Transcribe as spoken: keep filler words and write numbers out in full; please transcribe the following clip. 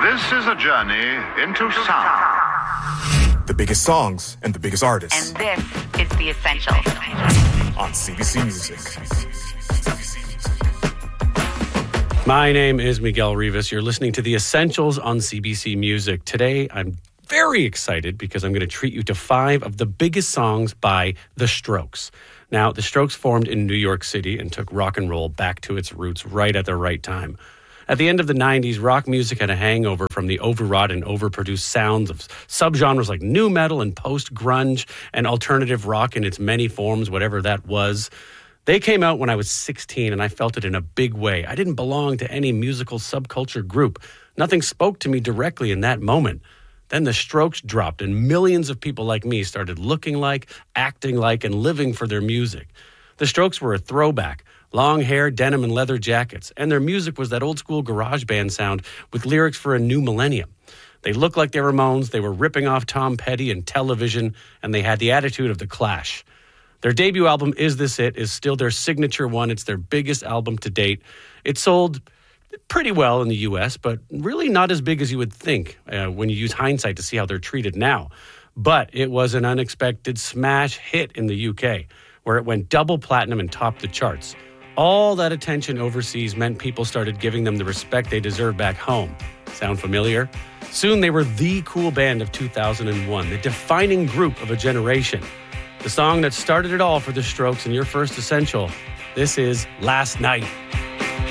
This is a journey into sound. The biggest songs and the biggest artists. And this is The Essentials. On C B C Music. My name is Miguel Rivas. You're listening to The Essentials on C B C Music. Today, I'm very excited because I'm going to treat you to five of the biggest songs by The Strokes. Now, The Strokes formed in New York City and took rock and roll back to its roots right at the right time. At the end of the nineties, rock music had a hangover from the overwrought and overproduced sounds of subgenres like nu metal and post-grunge and alternative rock in its many forms, whatever that was. They came out when I was sixteen, and I felt it in a big way. I didn't belong to any musical subculture group. Nothing spoke to me directly in that moment. Then the Strokes dropped, and millions of people like me started looking like, acting like, and living for their music. The Strokes were a throwback. Long hair, denim, and leather jackets. And their music was that old-school garage band sound with lyrics for a new millennium. They looked like the Ramones, they were ripping off Tom Petty and Television, and they had the attitude of the Clash. Their debut album, Is This It?, is still their signature one. It's their biggest album to date. It sold pretty well in the U S, but really not as big as you would think uh, when you use hindsight to see how they're treated now. But it was an unexpected smash hit in the U K, where it went double platinum and topped the charts. All that attention overseas meant people started giving them the respect they deserve back home. Sound familiar? Soon they were the cool band of two thousand one, the defining group of a generation. The song that started it all for the Strokes in your first essential, this is Last Night.